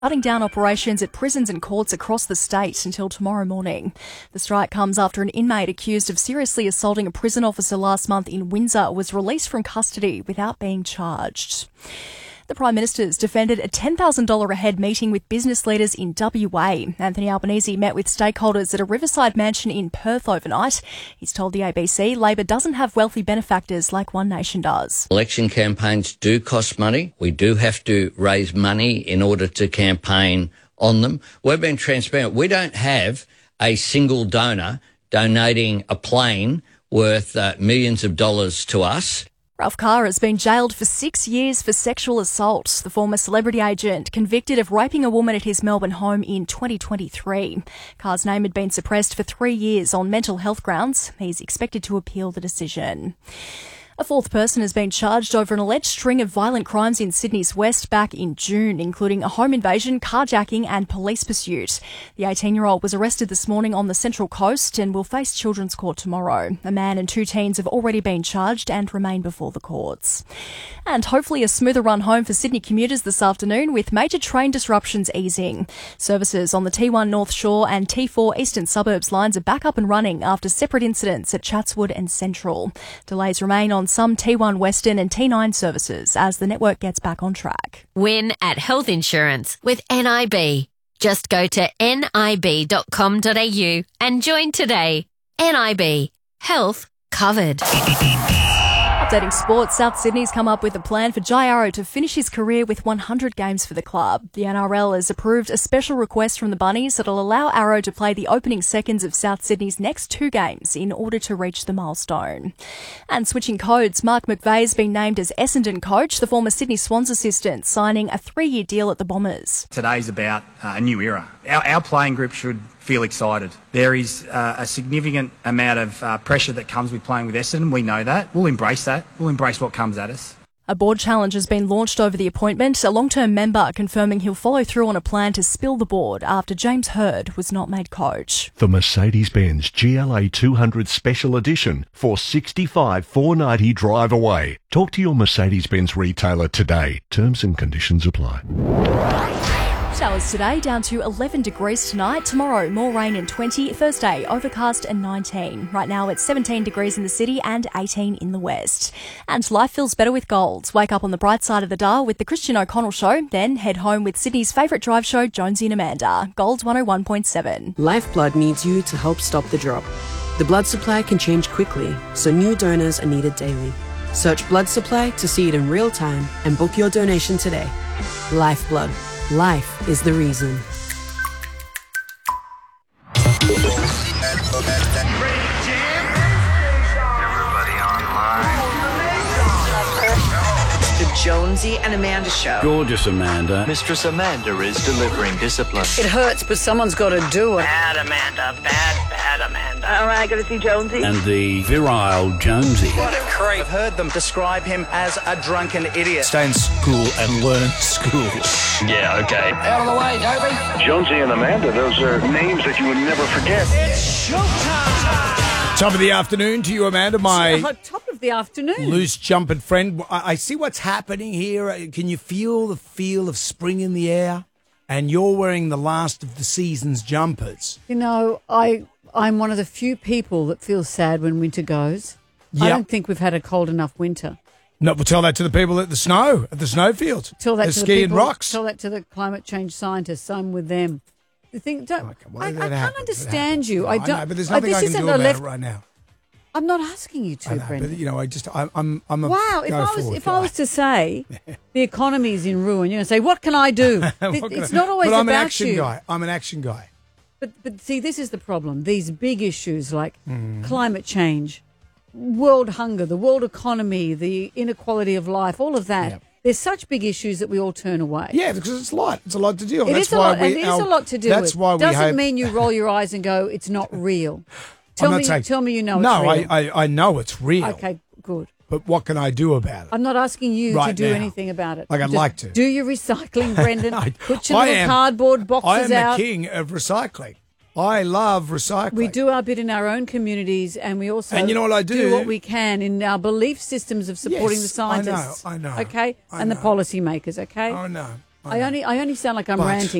shutting down operations at prisons and courts across the state until tomorrow morning. The strike comes after an inmate accused of seriously assaulting a prison officer last month in Windsor was released from custody without being charged. The Prime Minister's defended a $10,000 a head meeting with business leaders in WA. Anthony Albanese met with stakeholders at a riverside mansion in Perth overnight. He's told the ABC Labor doesn't have wealthy benefactors like One Nation does. Election campaigns do cost money. We do have to raise money in order to campaign on them. We've been transparent. We don't have a single donor donating a plane worth millions of dollars to us. Ralph Carr has been jailed for 6 years for sexual assault. The former celebrity agent convicted of raping a woman at his Melbourne home in 2023. Carr's name had been suppressed for 3 years on mental health grounds. He's expected to appeal the decision. A fourth person has been charged over an alleged string of violent crimes in Sydney's West back in June, including a home invasion, carjacking and police pursuit. The 18-year-old was arrested this morning on the Central Coast and will face Children's Court tomorrow. A man and 2 teens have already been charged and remain before the courts. And hopefully a smoother run home for Sydney commuters this afternoon with major train disruptions easing. Services on the T1 North Shore and T4 Eastern Suburbs lines are back up and running after separate incidents at Chatswood and Central. Delays remain on some T1 Western and T9 services as the network gets back on track. Win at health insurance with NIB. Just go to nib.com.au and join today. NIB. Health covered. Updating sports, South Sydney's come up with a plan for Jai Arrow to finish his career with 100 games for the club. The NRL has approved a special request from the Bunnies that'll allow Arrow to play the opening seconds of South Sydney's next 2 games in order to reach the milestone. And switching codes, Mark McVeigh's been named as Essendon coach, the former Sydney Swans assistant, signing a 3-year deal at the Bombers. Today's about a new era. Our playing group should feel excited. There is a significant amount of pressure that comes with playing with Essendon. We know that. We'll embrace that. We'll embrace what comes at us. A board challenge has been launched over the appointment, a long-term member confirming he'll follow through on a plan to spill the board after James Hird was not made coach. The Mercedes-Benz GLA 200 Special Edition for $65,490 drive away. Talk to your Mercedes-Benz retailer today. Terms and conditions apply. Showers today, down to 11 degrees tonight. Tomorrow, more rain and 20. Thursday, overcast and 19. Right now, it's 17 degrees in the city and 18 in the west. And life feels better with Gold. Wake up on the bright side of the dial with the Christian O'Connell Show. Then head home with Sydney's favourite drive show, Jonesy and Amanda. Gold 101.7. Lifeblood needs you to help stop the drop. The blood supply can change quickly, so new donors are needed daily. Search blood supply to see it in real time and book your donation today. Lifeblood. Life is the reason. Everybody online. The Jonesy and Amanda Show. Gorgeous Amanda. Mistress Amanda is delivering discipline. It hurts, but someone's got to do it. Bad Amanda, bad Amanda. All right, got to see Jonesy. And the virile Jonesy. What a creep. I've heard them describe him as a drunken idiot. Stay in school and learn school. Yeah, okay. Out of the way, Toby. Jonesy and Amanda, those are names that you would never forget. It's showtime. Top of the afternoon to you, Amanda, my Top of the afternoon. loose jumping friend. I see what's happening here. Can you feel the feel of spring in the air? And you're wearing the last of the season's jumpers. You know, I'm one of the few people that feels sad when winter goes. Yep. I don't think we've had a cold enough winter. No, we'll tell that to the people at the snowfields. Tell that the to ski the people, and rocks. Tell that to the climate change scientists. I'm with them. The thing, I can't understand you. No, I don't. know, but there's nothing I can do about it right now. I'm not asking you to, I know, Brendan. but I'm a wow. If I was to say the economy is in ruin, you're going to say, what can I do? It's not always but I'm about an action you. guy. I'm an action guy. But see, this is the problem. These big issues like climate change, world hunger, the world economy, the inequality of life, all of that. Yep. There's such big issues that we all turn away. Yeah, because it's a lot. It's a lot to deal with. It is a lot to deal with. That's why we doesn't mean you roll your eyes and go, it's not real. Tell me you know it's real. No, I know it's real. Okay, good. But what can I do about it? I'm not asking you right to do now. anything about it. Like I'd like to. Do your recycling, Brendan. Put your little cardboard boxes out. I am the king of recycling. I love recycling. We do our bit in our own communities, and we also and you know what I do what we can in our belief systems of supporting the scientists. I know. Okay, I and know. the policymakers. Okay. I know. I only sound like I'm But- ranting.